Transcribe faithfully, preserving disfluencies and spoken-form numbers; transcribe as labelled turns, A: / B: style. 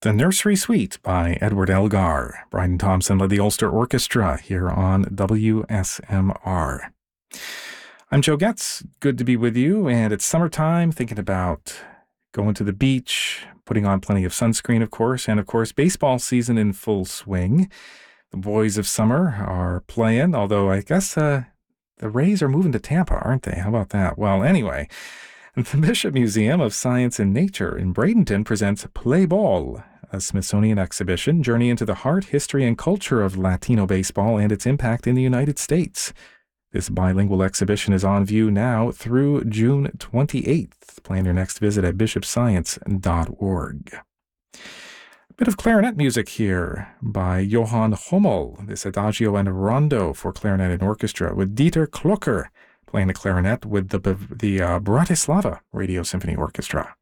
A: The Nursery Suite by Edward Elgar. Bryden Thompson led the Ulster Orchestra here on W S M R. I'm Joe Getz. Good to be with you, and it's summertime, thinking about going to the beach, putting on plenty of sunscreen, of course, and of course, baseball season in full swing. The boys of summer are playing, although I guess uh, the Rays are moving to Tampa, aren't they? How about that? Well, anyway, the Bishop Museum of Science and Nature in Bradenton presents Play Ball, a Smithsonian exhibition, journey into the heart, history, and culture of Latino baseball and its impact in the United States. This bilingual exhibition is on view now through June twenty-eighth. Plan your next visit at bishop science dot org. A bit of clarinet music here by Johann Hummel, this Adagio and Rondo for clarinet and orchestra, with Dieter Klucker playing the clarinet with the, the uh, Bratislava Radio Symphony Orchestra.